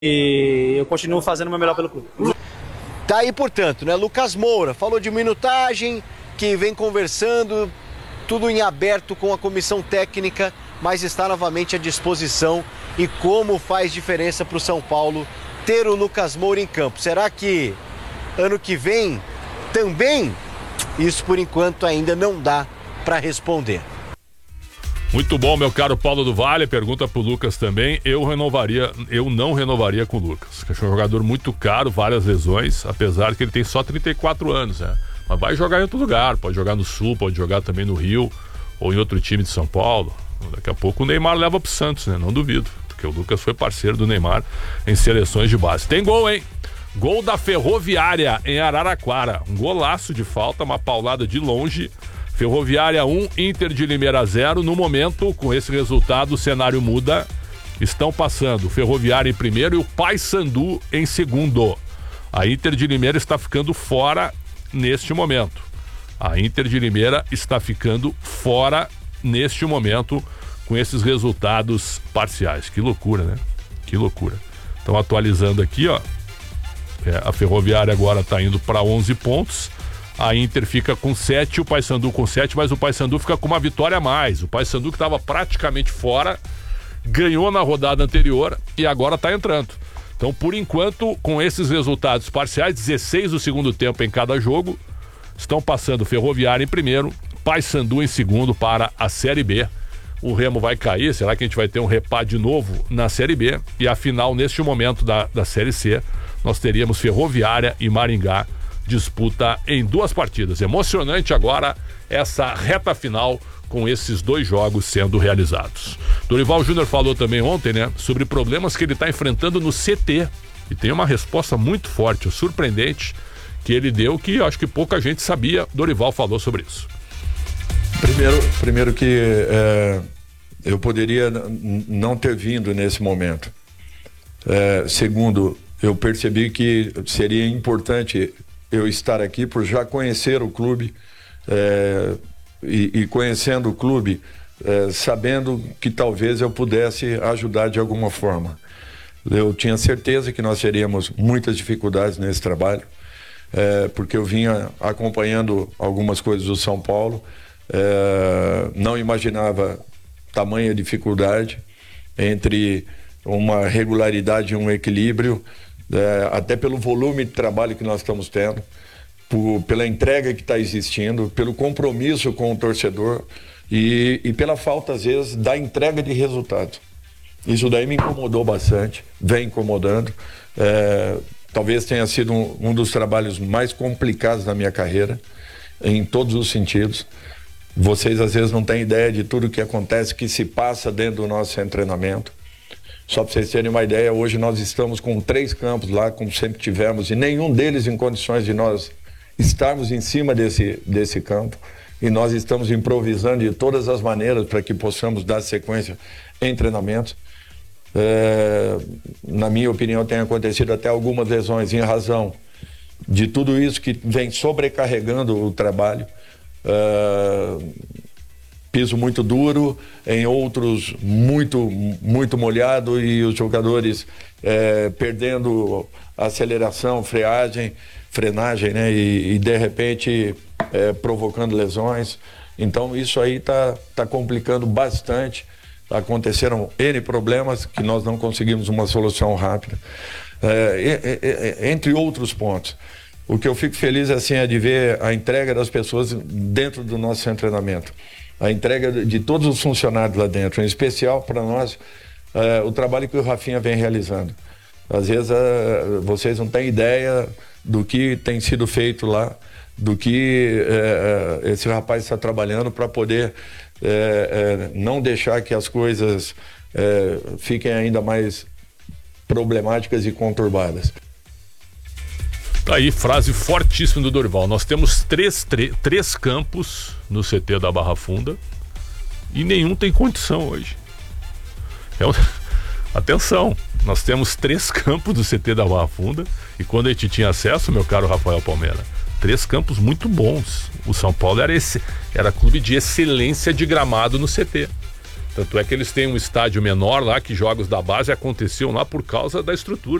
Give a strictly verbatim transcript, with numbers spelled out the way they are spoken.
e eu continuo fazendo o meu melhor pelo clube. Tá aí, portanto, né? Lucas Moura falou de minutagem, que vem conversando, tudo em aberto com a comissão técnica, mas está novamente à disposição. E como faz diferença para o São Paulo ter o Lucas Moura em campo? Será que ano que vem também? Isso por enquanto ainda não dá para responder. Muito bom, meu caro Paulo do Vale, pergunta pro Lucas também. Eu renovaria, eu não renovaria com o Lucas, que é um jogador muito caro, várias lesões, apesar que ele tem só trinta e quatro anos, né? Mas vai jogar em outro lugar, pode jogar no Sul, pode jogar também no Rio, ou em outro time de São Paulo. Daqui a pouco o Neymar leva pro Santos, né? Não duvido, porque o Lucas foi parceiro do Neymar em seleções de base. Tem gol, hein? Gol da Ferroviária em Araraquara. Um golaço de falta, uma paulada de longe. Ferroviária um, Inter de Limeira zero. No momento, com esse resultado, o cenário muda. Estão passando o Ferroviária em primeiro e o Paysandu em segundo. A Inter de Limeira está ficando fora neste momento. A Inter de Limeira está ficando fora neste momento com esses resultados parciais. Que loucura, né? Que loucura. Estão atualizando aqui, ó. É, a Ferroviária agora está indo para onze pontos. A Inter fica com sete, o Paysandu com sete, mas o Paysandu fica com uma vitória a mais. O Paysandu, que estava praticamente fora, ganhou na rodada anterior e agora está entrando. Então, por enquanto, com esses resultados parciais, dezesseis do segundo tempo em cada jogo, estão passando Ferroviária em primeiro, Paysandu em segundo para a Série B. O Remo vai cair, será que a gente vai ter um repá de novo na Série B? E a final, neste momento da, da Série C, nós teríamos Ferroviária e Maringá, disputa em duas partidas. Emocionante agora essa reta final com esses dois jogos sendo realizados. Dorival Júnior falou também ontem, né, sobre problemas que ele está enfrentando no C T. E tem uma resposta muito forte, surpreendente, que ele deu, que eu acho que pouca gente sabia. Dorival falou sobre isso. Primeiro, primeiro que é, eu poderia n- não ter vindo nesse momento. É, segundo, eu percebi que seria importante eu estar aqui por já conhecer o clube é, e, e conhecendo o clube, é, sabendo que talvez eu pudesse ajudar de alguma forma. Eu tinha certeza que nós teríamos muitas dificuldades nesse trabalho, é, porque eu vinha acompanhando algumas coisas do São Paulo, é, não imaginava tamanha dificuldade entre uma regularidade e um equilíbrio, É, até pelo volume de trabalho que nós estamos tendo, por, pela entrega que está existindo, pelo compromisso com o torcedor e, e pela falta, às vezes, da entrega de resultado. Isso daí me incomodou bastante, vem incomodando. É, talvez tenha sido um, um dos trabalhos mais complicados da minha carreira, em todos os sentidos. Vocês, às vezes, não têm ideia de tudo que acontece, que se passa dentro do nosso treinamento. Só para vocês terem uma ideia, hoje nós estamos com três campos lá, como sempre tivemos, e nenhum deles em condições de nós estarmos em cima desse, desse campo. E nós estamos improvisando de todas as maneiras para que possamos dar sequência em treinamentos. É, na minha opinião, tem acontecido até algumas lesões em razão de tudo isso que vem sobrecarregando o trabalho. É, piso muito duro, em outros muito, muito molhado e os jogadores é, perdendo aceleração, freagem, frenagem, né? E, e de repente é, provocando lesões. Então isso aí está tá complicando bastante. Aconteceram N problemas que nós não conseguimos uma solução rápida, é, é, é, entre outros pontos. O que eu fico feliz assim, é de ver a entrega das pessoas dentro do nosso treinamento. A entrega de todos os funcionários lá dentro, em especial para nós, uh, o trabalho que o Rafinha vem realizando. Às vezes uh, vocês não têm ideia do que tem sido feito lá, do que uh, esse rapaz está trabalhando para poder uh, uh, não deixar que as coisas uh, fiquem ainda mais problemáticas e conturbadas. Tá aí, frase fortíssima do Dorival. Nós temos três, três, três campos no C T da Barra Funda e nenhum tem condição hoje. É um... Atenção, nós temos três campos do C T da Barra Funda e quando a gente tinha acesso, meu caro Rafael Palmeira, três campos muito bons. O São Paulo era, esse, era clube de excelência de gramado no C T. Tanto é que eles têm um estádio menor lá, que jogos da base aconteciam lá por causa da estrutura